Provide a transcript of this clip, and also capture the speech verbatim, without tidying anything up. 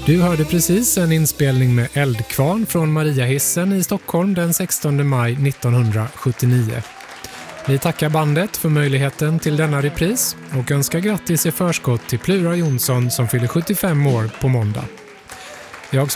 Du hörde precis en inspelning med Eldkvarn från Mariahissen i Stockholm den sextonde maj nittonhundrasjuttionio. Vi tackar bandet för möjligheten till denna repris och önskar grattis i förskott till Plura Jonsson som fyller sjuttiofem år på måndag.